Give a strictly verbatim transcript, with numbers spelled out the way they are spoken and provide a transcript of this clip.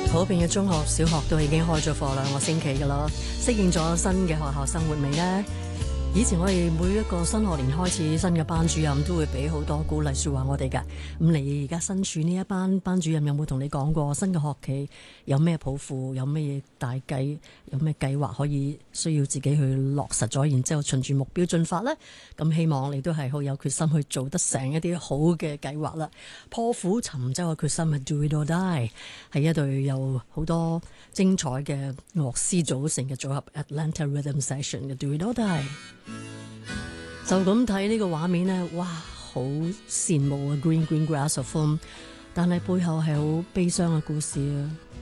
普遍嘅中學、小學都已經開咗課兩個星期㗎啦，適應咗新嘅學校生活未呢？以前我哋每一個新學年開始，新嘅班主任都會俾好多鼓勵說話我哋㗎。咁你而家身處呢一班班主任有冇同你講過新嘅學期有咩抱負，有咩大計，有咩計劃可以需要自己去落實咗，然之後循住目標進發呢？咁希望你都係好有決心去做得成一啲好嘅計劃啦。破釜沉舟嘅決心係 Do it or die， 係一隊有好多精彩嘅樂師組成嘅組合 Atlanta Rhythm Section 嘅 Do it or die。就咁睇呢個畫面呢，哇，好羨慕啊 Green Green Grass of Home， 但係背後係好悲傷嘅故事啊。